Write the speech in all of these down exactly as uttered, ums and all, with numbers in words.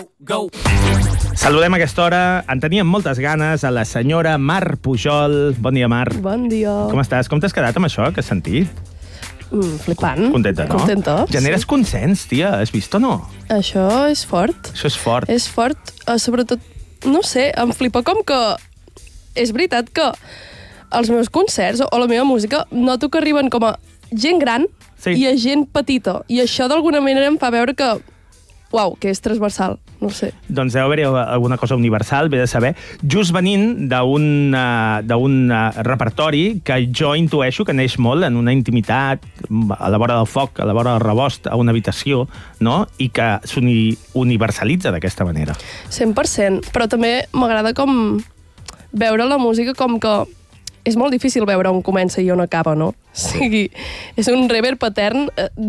Saludem a aquesta hora, en teníem moltes ganes, a la senyora Mar Pujol. Bon dia, Mar. Bon dia. Com estàs? Com t'has quedat amb això que has sentit? Mm, flipant. Contenta, no? Contenta. Generes sí. consens, tia, has vist o no? Això és fort. Això és fort. És fort, uh, sobretot, no sé, em flipa com que... És veritat que els meus concerts o, o la meva música noto que arriben com a gent gran sí. i a gent petita. I això d'alguna manera em fa veure que... Uau, que és transversal, no sé. Doncs deu haver-hi alguna cosa universal, ve de saber, just venint d'un uh, d'un uh, repertori que jo intueixo que neix molt en una intimitat, a la vora del foc, a la vora del rebost, a una habitació, no? I que s'universalitza d'aquesta manera. cent per cent, però també m'agrada com veure la música com que és molt difícil veure on comença i on acaba, no? O sigui, és un reverb patern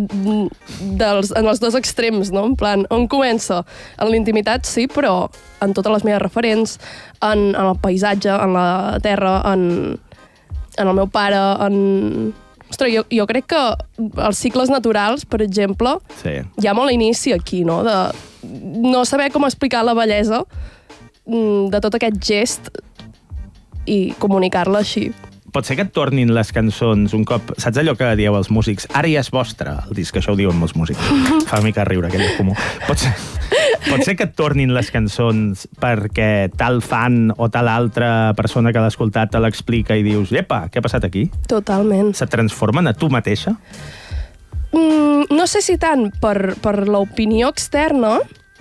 dels, en els dos extrems, no? En plan, on comença? En l'intimitat, sí, però en totes les meves referents, en, en el paisatge, en la terra, en, en el meu pare, en... Ostres, jo, jo crec que els cicles naturals, per exemple, sí. hi ha molt inici aquí, no? De no saber com explicar la bellesa de tot aquest gest i comunicar-la així. Pot ser que et tornin les cançons un cop... Saps allò que dieu els músics? Ara ja és vostre, el disc, això ho diuen molts músics. Fa una mica riure, aquell comú. Pot ser, pot ser que et tornin les cançons perquè tal fan o tal altra persona que l'ha escoltat te l'explica i dius, epa, què ha passat aquí? Totalment. Se transformen a tu mateixa? Mm, no sé si tant per, per l'opinió externa,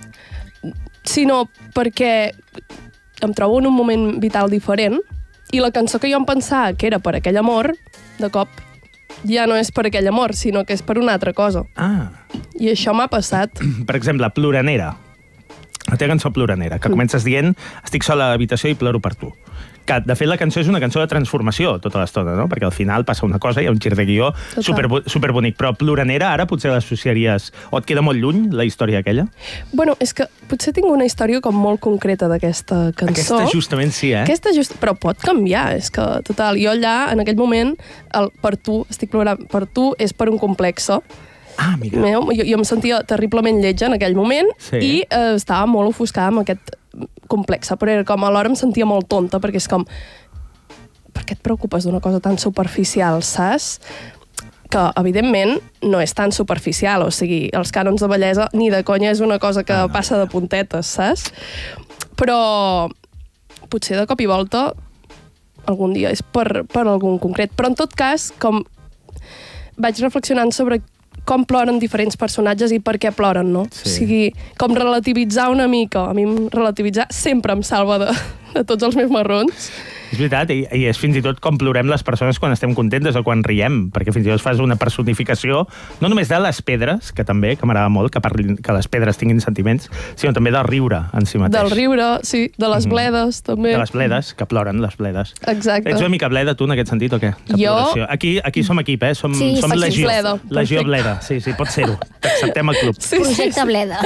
sinó perquè em trobo en un moment vital diferent i la cançó que jo em pensava que era per aquell amor, de cop, ja no és per aquell amor, sinó que és per una altra cosa. Ah. I això m'ha passat. Per exemple, Ploranera. La teva cançó Ploranera, que comences dient estic sola a l'habitació i ploro per tu. Que, de fet, la cançó és una cançó de transformació tota l'estona, no? Perquè al final passa una cosa, hi ha un gir de guió super, superbonic. Però Ploranera ara potser l'associaries... O et queda molt lluny, la història aquella? Bueno, és que potser tinc una història com molt concreta d'aquesta cançó. Aquesta justament sí, eh? Aquesta just... Però pot canviar, és que, total, jo allà, en aquell moment, el per tu, estic plorant per tu, és per un complexe. Ah, amiga. Meu, jo, jo em sentia terriblement lletja en aquell moment sí. i eh, estava molt ofuscada amb aquest complexe, però era com alhora em sentia molt tonta, perquè és com per què et preocupes d'una cosa tan superficial, saps? Que, evidentment, no és tan superficial, o sigui, els cànons de bellesa ni de conya és una cosa que ah, no. passa de puntetes, saps? Però potser de cop i volta algun dia és per, per algun concret. Però en tot cas, com vaig reflexionant sobre com ploren diferents personatges i per què ploren, no? Sí. O sigui, com relativitzar una mica. A mi relativitzar sempre em salva de, de tots els meus marrons. És veritat, i, i és fins i tot com plorem les persones quan estem contentes o quan riem, perquè fins i tot fas una personificació, no només de les pedres, que també, que m'agrada molt, que, parlin, que les pedres tinguin sentiments, sinó també del riure en si mateix. Del riure, sí, de les mm-hmm. bledes, també. De les bledes, que ploren, les bledes. Exacte. Ets una mica bleda, tu, en aquest sentit, o què? De jo... ploració. Aquí, aquí som equip, eh? Som, sí, som sí, legió. Bleda. Legió bleda, sí, sí, pot ser-ho. T'acceptem al club. Sí, Projecte sí, sí. Bleda.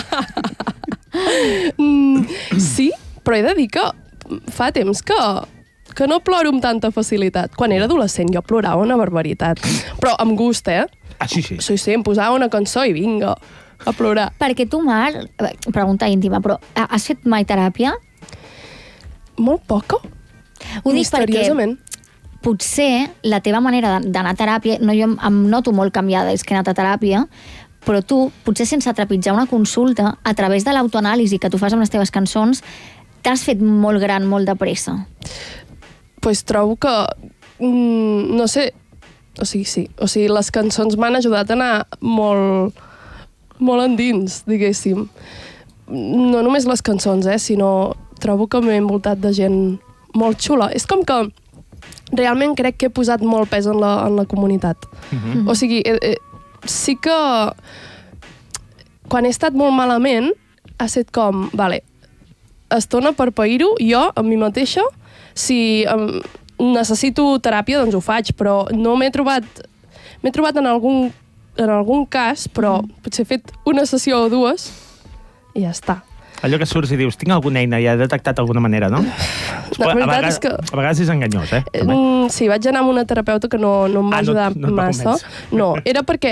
mm, sí, però he de dir que fa temps que que no ploro amb tanta facilitat. Quan era adolescent jo plorava una barbaritat. Però amb gust, eh? Ah, sí, sí. Sí, sí, em posava una cançó i vinga, a plorar. Perquè tu, Mar, pregunta íntima, però has fet mai teràpia? Molt poca. Ho dic perquè potser la teva manera d'anar a teràpia, no, jo em noto molt canviada, és que he anat a teràpia, però tu, potser sense trepitjar una consulta, a través de l'autoanàlisi que tu fas amb les teves cançons, t'has fet molt gran, molt de pressa. Pues trobo que, mm, no sé, o sigui, sí, o sigui, les cançons m'han ajudat a anar molt, molt endins, diguéssim. No només les cançons, eh, sinó trobo que m'he envoltat de gent molt xula. És com que realment crec que he posat molt pes en la, en la comunitat. Mm-hmm. O sigui, eh, eh, sí que quan he estat molt malament ha estat com, vale, estona per pair-ho, jo, amb mi mateixa, si um, necessito teràpia, doncs ho faig, però no m'he trobat... M'he trobat en algun, en algun cas, però mm. potser he fet una sessió o dues i ja està. Allò que surts i dius, tinc alguna eina, ja he detectat d'alguna manera, no? La a, veritat vegades, és que... a vegades és enganyós, eh? Mm, sí, vaig anar amb una terapeuta que no, no em va ah, ajudar no, no massa. No, era perquè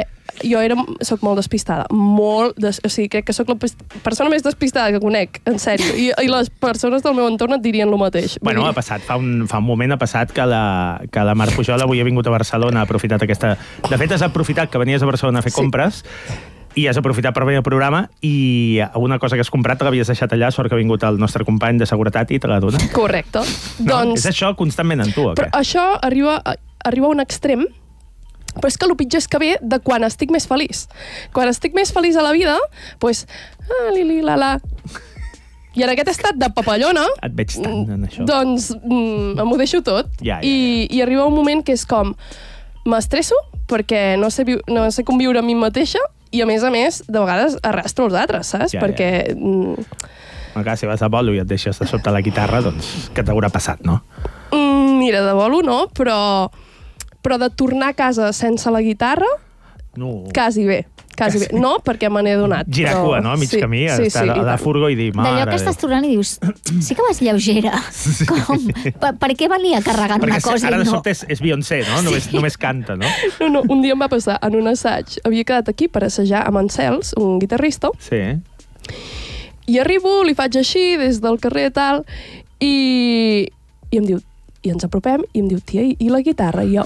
jo era, soc molt despistada, molt, des, o sigui, crec que soc la persona més despistada que conec, en sèrio, i, i les persones del meu entorn et dirien el mateix. Bueno, ha passat, fa un, fa un moment ha passat que la, que la Mar Pujol avui ha vingut a Barcelona, ha aprofitat aquesta... De fet, has aprofitat que venies a Barcelona a fer sí. compres, i has aprofitat per venir al programa i una cosa que has comprat te l'havies deixat allà, sort que ha vingut el nostre company de seguretat i te la dona. Correcte. No? Doncs... És això constantment en tu, o què? Però això arriba, arriba a un extrem, però és que el pitjor és que ve de quan estic més feliç. Quan estic més feliç a la vida, doncs... Ah, li, li, la, la... I en aquest estat de papallona... Et veig tant en això. Doncs mm, m'ho deixo tot. Ja, ja, ja. I, I arriba un moment que és com... M'estresso perquè no sé, no sé conviure amb mi mateixa i, a més a més, de vegades arrastro els altres, saps? Ja, perquè... Ja. Mm... si vas a bolo i et deixes de sota la guitarra, doncs què t'haurà passat, no? Mm, mira, de bolo no, però, però de tornar a casa sense la guitarra, no. quasi bé. Quasi bé. No, perquè me n'he donat. Girar però... cua, no? A mig sí, camí, sí, estar sí, a la furgo i dir... D'allò que estàs tornant i dius, sí que vas lleugera. Sí. Com? Per, per què venia carregant perquè una cosa ara i de no? sobte és, és Beyoncé, no? Només, Sí. només canta, no? No, no, un dia em va passar en un assaig. Havia quedat aquí per assajar amb en Cels, un guitarrista, Sí. i arribo, li faig així, des del carrer i tal, i, i em diu, i ens apropem, i em diu, tia, i, i la guitarra? I jo,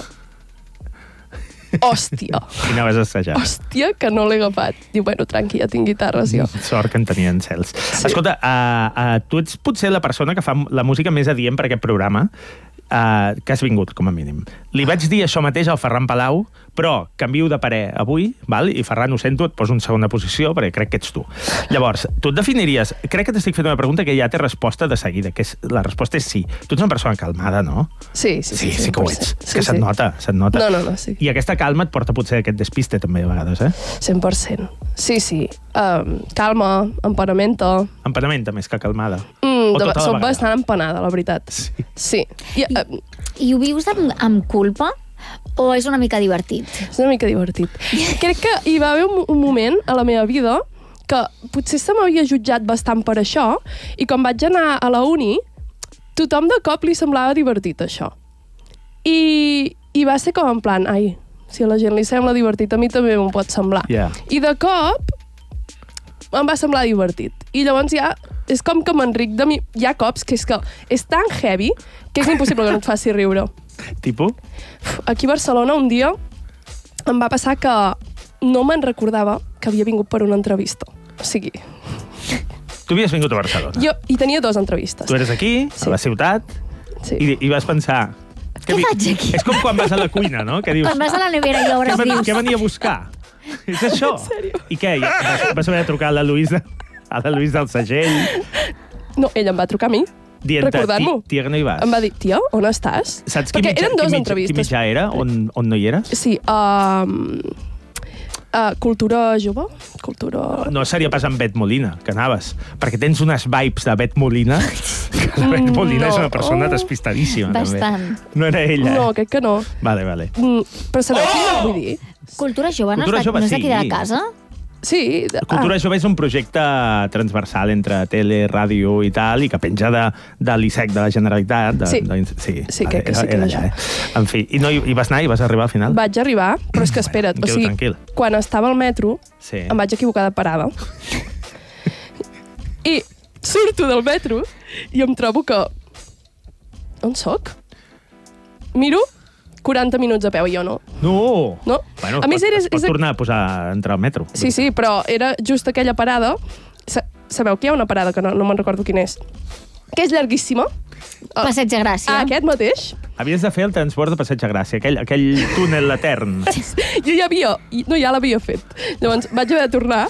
hòstia. I anaves a assajar. Hòstia, que no l'he agafat. Diu, bueno, tranqui, ja tinc guitarres, jo. Sort que en tenien cels. Sí. Escolta, uh, uh, tu ets potser la persona que fa la música més adient per aquest programa, uh, que has vingut, com a mínim. Li vaig dir això mateix al Ferran Palau, però canvio de parer avui, val? I Ferran, ho sento, et poso en segona posició, perquè crec que ets tu. Llavors, tu et definiries... Crec que t'estic fent una pregunta que ja té resposta de seguida, que és, la resposta és sí. Tu ets una persona calmada, no? Sí, sí, sí. Sí, sí que ho ets. Sí, És que se't sí. nota, se't nota. No, no, no, sí. I aquesta calma et porta potser aquest despiste, també, a vegades, eh? cent per cent. Sí, sí. Um, calma, empanamenta. Empanamenta més que calmada. Mm, O de, tota la soc vegada. bastant empanada, la veritat. Sí. Sí. I, I, uh, I ho vius amb, amb culpa? O és una mica divertit? és una mica divertit. Crec que hi va haver un, un moment a la meva vida que potser se m'havia jutjat bastant per això, i quan vaig anar a la uni, tothom de cop li semblava divertit, això. I, i va ser com en plan, ai, si a la gent li sembla divertit, a mi també m'ho pot semblar. Yeah. I de cop em va semblar divertit. I llavors ja és com que m'enric de mi. Hi ha cops que és que és tan heavy que és impossible que no et faci riure. Tipo? Aquí a Barcelona un dia em va passar que no me'n recordava que havia vingut per una entrevista. O sigui... Tu havies vingut a Barcelona. Jo hi tenia dues entrevistes. Tu eres aquí, Sí. a la ciutat, Sí. i, i vas pensar... Què vi- faig aquí? És com quan vas a la cuina, no? Que dius, Quan vas a la nevera i obres què, ven, dius... què venia a buscar? És això? En sèrio? I què? Ja, vas, vas haver de trucar a la Luïsa, a la Luïsa del segell, No, ella em va trucar a mi, dient-te, recordant-m'ho. "Ti- tia, que no hi vas. Em va dir, tia, on estàs? Saps qui Perquè mitjà, eren qui dues mitjà, entrevistes. Qui mitjà era? On, on no hi eres? Sí, um, uh, cultura jove, cultura... No seria pas amb Bet Molina, que anaves. Perquè tens unes vibes de Bet Molina, que la Bet Molina No. és una persona Oh. despistadíssima. també. Bastant. No era ella, No, eh? crec que no. Vale, vale. Mm, però sabeu oh! què vull dir? Cultura jove, no, Cultura és de- jove, no és d'aquí de sí. la casa? Sí. de- Cultura ah, Jove és un projecte transversal entre tele, ràdio i tal, i que penja de, de l'I S E C de la Generalitat. De, Sí. de, sí, Sí, vale, crec que sí era, que era és allà, eh? En fi, i, no, hi, hi vas anar i vas arribar al final? Vaig arribar, però és que espera't, Bueno, o sigui, tranquil. quan estava al metro, Sí. em vaig equivocar de parada. I surto del metro i em trobo que... On soc? Miro, quaranta minuts a peu, i jo no. No! No? Bueno, A més, pot, era- es pot és- tornar a posar a entrar al metro. Sí, sí, però era just aquella parada. Sa sabeu que hi ha una parada, que no, no me'n recordo quina és, que és llarguíssima. Ah, Passeig de Gràcia. ah, aquest mateix. Havies de fer el transport de Passeig de Gràcia, aquell, aquell túnel etern. Jo ja havia... No, ja l'havia fet. Llavors vaig haver de tornar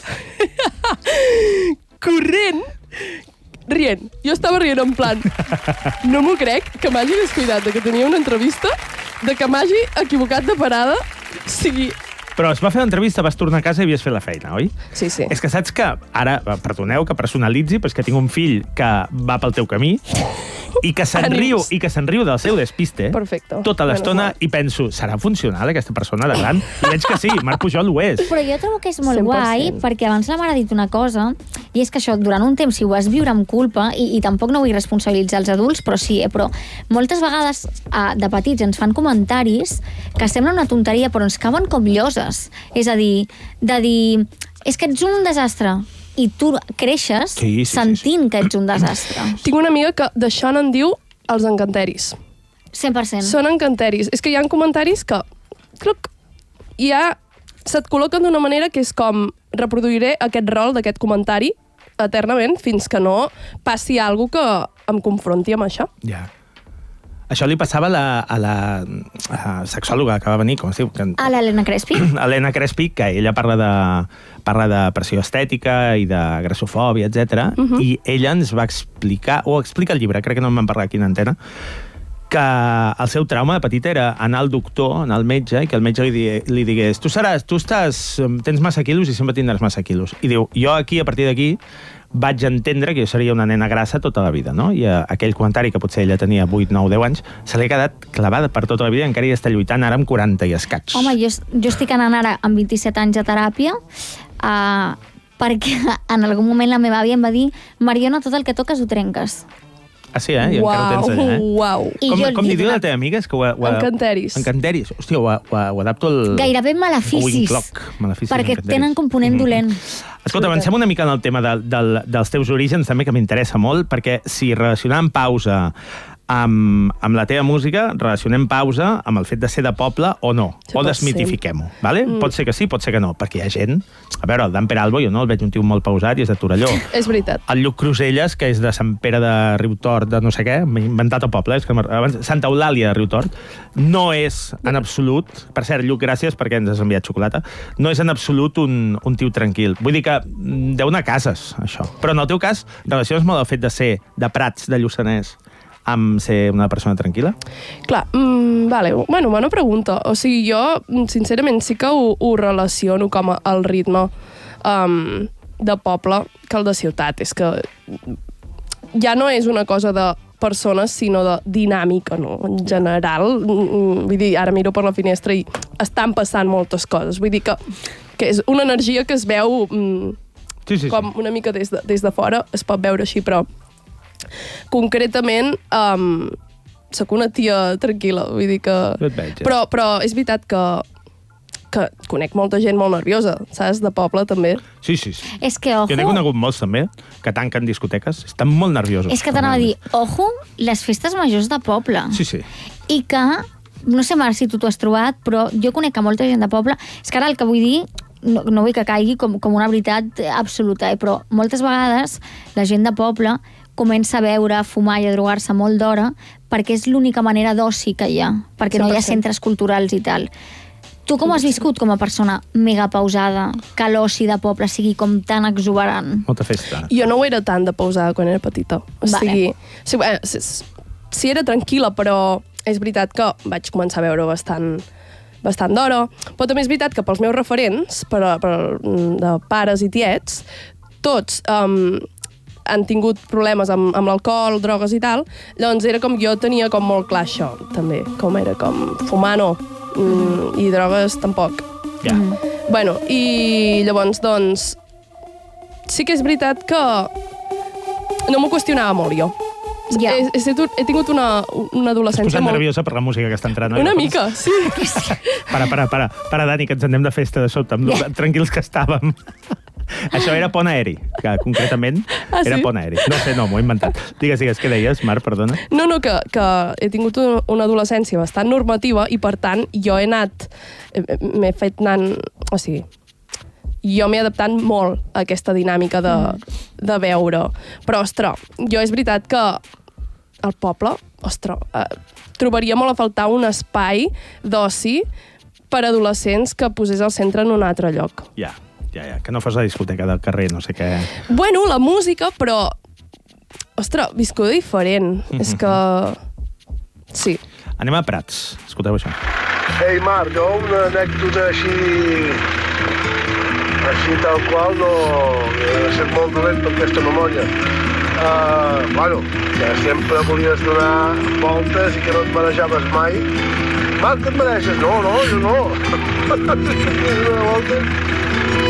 corrent, rient. Jo estava rient en plan... No m'ho crec que m'hagi descuidat de que tenia una entrevista, de que m'hagi equivocat de parada. O sigui... Però es va fer l'entrevista, vas tornar a casa i havies fet la feina, oi? Sí, sí. És que saps que, ara, perdoneu que personalitzi, però és que tinc un fill que va pel teu camí I que se'n riu, i que se'n riu del seu despiste Perfecte. tota l'estona i penso, serà funcional aquesta persona de gran? I veig que sí, Marc Pujol ho és. Però jo trobo que és molt cent per guai, cent. perquè abans la mare ha dit una cosa, i és que això, durant un temps, si ho vas viure amb culpa, i, i tampoc no vull responsabilitzar els adults, però sí, eh, però moltes vegades eh, de petits ens fan comentaris que semblen una tonteria, però ens cauen com lloses. És a dir, de dir, és que ets un desastre, i tu creixes Sí, sí, sí, sentint sí, sí. que ets un desastre. Tinc una amiga que d'això n'en diu els encanteris. cent per cent. Són encanteris. És que hi ha comentaris que cluc, ja se't col·loquen d'una manera que és com reproduiré aquest rol d'aquest comentari eternament fins que no passi alguna cosa que em confronti amb això. Ja. Això li passava a la, a la a sexòloga que va venir, com es diu? Que... A l'Helena Crespi? Helena Crespi, que ella parla de, parla de pressió estètica i de grassofòbia, etcètera. Uh -huh. I ella ens va explicar, o explica el llibre, crec que no em van parlar aquí en antena, que el seu trauma de petita era anar al doctor, anar al metge, i que el metge li, di li digués tu seràs, tu estàs, tens massa quilos i sempre tindràs massa quilos. I diu, jo aquí, a partir d'aquí, vaig entendre que jo seria una nena grassa tota la vida, no? I aquell comentari, que potser ella tenia vuit, nou, deu anys, se li ha quedat clavada per tota la vida i encara hi està lluitant ara amb quaranta i escaig. Home, jo, jo estic anant ara amb vint-i-set anys a teràpia, uh, perquè en algun moment la meva àvia em va dir Mariona, tot el que toques ho trenques. Ah, sí, eh? I uau, encara ho tens allà, eh? Uau. I Com, jo com li dic, diu la teva amiga? És que ho, ho, Encanteris. Encanteris. Hòstia, ho, ho, ho adapto al... Gairebé maleficis, maleficis perquè encanteris. tenen component Mhm. dolent. Escolta, avancem una mica en el tema de, de, dels teus orígens, també, que m'interessa molt, perquè si relacionem Pausa amb, amb la teva música, relacionem Pausa amb el fet de ser de poble o no, cent o per cent. desmitifiquem-ho, vale? Mm. Pot ser que sí, pot ser que no, perquè hi ha gent... A veure, el Dan Peralbo, jo no el veig un tio molt pausat i és de Torelló. És veritat. El Lluc Cruselles, que és de Sant Pere de Riutort, de no sé què, m'he inventat el poble, és que abans, Santa Eulàlia de Riutort, no és en absolut, per cert, Lluc, gràcies perquè ens has enviat xocolata, no és en absolut un, un tio tranquil. Vull dir que deu anar a cases, això. Però en el teu cas, relaciones molt el fet de ser de Prats, de Lluçanès, amb ser una persona tranquil·la? Clar, mm, vale, bueno, bona pregunta. O sigui, jo, sincerament, sí que ho, ho relaciono com a, el ritme um, de poble que el de ciutat. És que ja no és una cosa de persones, sinó de dinàmica, no? En general, mm, vull dir, ara miro per la finestra i estan passant moltes coses. Vull dir que, que és una energia que es veu mm, sí, sí, com sí. una mica des de, des de fora, es pot veure així, però concretament um, sóc una tia tranquil·la, vull dir que... Jo et veig, eh? Però, però és veritat que, que conec molta gent molt nerviosa, saps? De poble, també. Sí, sí, sí. És que, ojo... Jo n'he conegut molts, també, que tanquen discoteques. Estan molt nerviosos. És que t'anava a dir, ojo, les festes majors de poble. Sí, sí. I que, no sé, Marc, si tu t'ho has trobat, però jo conec que molta gent de poble... És que ara el que vull dir, no, no vull que caigui com, com una veritat absoluta, eh? Però moltes vegades la gent de poble comença a beure, a fumar i a drogar-se molt d'hora perquè és l'única manera d'oci que hi ha, perquè no hi ha centres culturals i tal. Tu com has viscut com a persona mega pausada, que l'oci de poble sigui com tan exuberant? Molta festa. Jo no ho era tant de pausada quan era petita. O Vale. sigui, sí, bueno, sí, sí era tranquil·la, però és veritat que vaig començar a veure bastant bastant d'hora, però també és veritat que pels meus referents, per, per, de pares i tiets, tots um, han tingut problemes amb, amb l'alcohol, drogues i tal, llavors era com jo tenia com molt clar això, també, com era com fumar no, mm, i drogues tampoc. Ja. Mm. Bueno, i llavors, doncs, sí que és veritat que no m'ho qüestionava molt jo. Ja. He, he, he tingut una, una Estàs adolescència posant molt... nerviosa per la música que està entrant. Una mica, sí. Para, para, para, para, Dani, que ens anem de festa de sobte, amb yeah. tranquils que estàvem. Això era pont aeri, que concretament ah, sí? era pont aeri. No sé, no, m'ho he inventat. Digues, digues, què deies, Marc, perdona? No, no, que, que he tingut una, una adolescència bastant normativa i, per tant, jo he anat... M'he fet anant... O sigui, jo m'he adaptat molt a aquesta dinàmica de, de veure. Però, ostres, jo és veritat que al poble, ostres, eh, trobaria molt a faltar un espai d'oci per adolescents que posés el centre en un altre lloc. Ja, ja, ja, que no fos la discoteca del carrer, no sé què... Bueno, la música, però... Ostres, viscuda diferent. Mm-hmm. És que... Sí. Anem a Prats, escolteu això. Ei, Marc, jo una anècdota així... així tal qual no... He de ser molt dolent per aquesta memòria. uh, bueno, que sempre volies donar voltes i que no et marejaves mai. Mal que et mereixes? No, no, jo no. Una volta